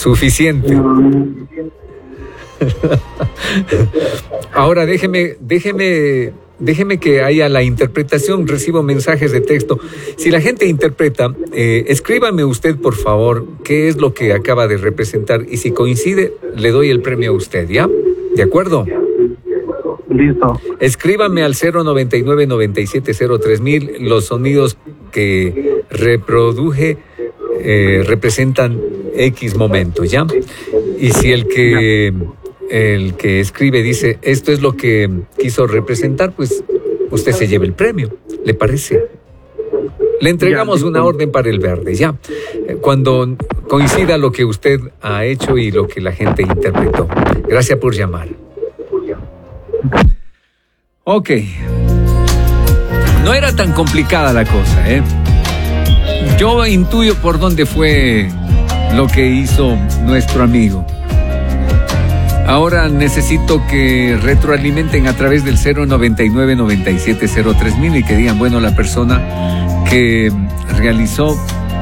Suficiente. Ahora déjeme que haya la interpretación. Recibo mensajes de texto. Si la gente interpreta, escríbame usted, por favor, qué es lo que acaba de representar. Y si coincide, le doy el premio a usted, ¿ya? ¿De acuerdo? Listo. Escríbame al 099-9703,000. Los sonidos que reproduje representan X momento, ¿ya? Y si el que escribe dice, esto es lo que quiso representar, pues usted se lleva el premio. ¿Le parece? Le entregamos una orden para el verde, ya. Cuando coincida lo que usted ha hecho y lo que la gente interpretó. Gracias por llamar. Ok. No era tan complicada la cosa, ¿eh? Yo intuyo por dónde fue lo que hizo nuestro amigo. Ahora necesito que retroalimenten a través del 099-9703,000 y que digan, bueno, la persona que realizó...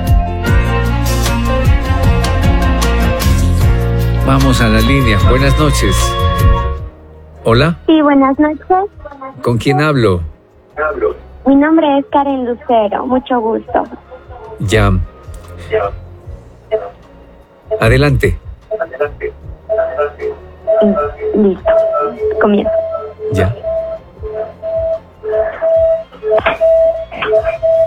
Vamos a la línea. Buenas noches. ¿Hola? Sí, buenas noches. ¿Con quién hablo? Mi nombre es Karen Lucero. Mucho gusto. Ya. Adelante. Listo. Comienzo. Ya.